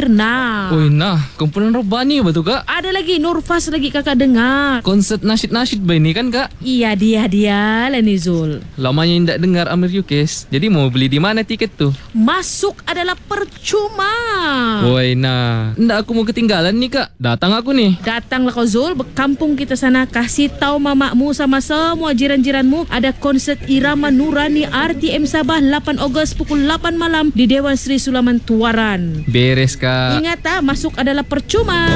Mirna. Oi nah, kumpulan Robani ba tu kak? Ada lagi Nurfas lagi kakak dengar. Konsert nasyid-nasyid ba ini kan kak? Iya dia lah ni Zul. Lamanya tidak dengar Amir Yukes. Jadi mau beli di mana tiket tu? Masuk adalah percuma. Oi nah, ndak aku mau ketinggalan nih kak. Datang aku nih. Datanglah kau Zul, berkampung kita sana. Kasih tahu mamakmu sama semua jiran-jiranmu ada konsert Irama Nurani RTM Sabah 8 Ogos pukul 8 malam di Dewan Sri Sulaman Tuaran. Beres kak. Ingat masuk adalah percuma.